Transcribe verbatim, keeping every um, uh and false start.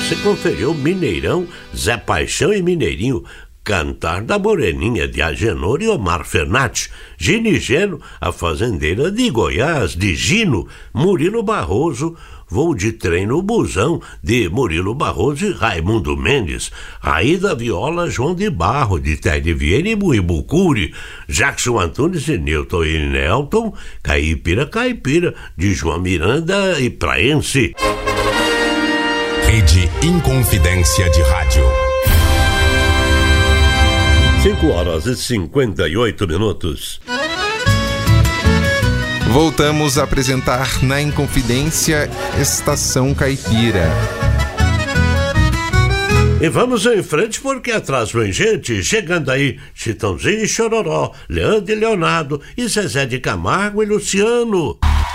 você conferiu Mineirão, Zé Paixão e Mineirinho, Cantar da Moreninha de Agenor e Omar Fernati, Gini Geno, A Fazendeira de Goiás, de Gino, Murilo Barroso, Voo de Trem no Busão, de Murilo Barroso e Raimundo Mendes, Raída Viola, João de Barro, de Ted Vieira e Buibucuri, Jackson Antunes e Newton e Nelton, Caipira Caipira, de João Miranda e Praense. Rede Inconfidência de Rádio. cinco horas e cinquenta e oito minutos. Voltamos a apresentar na Inconfidência Estação Caipira. E vamos em frente porque atrás vem gente, chegando aí Chitãozinho e Chororó, Leandro e Leonardo e Zezé de Camargo e Luciano.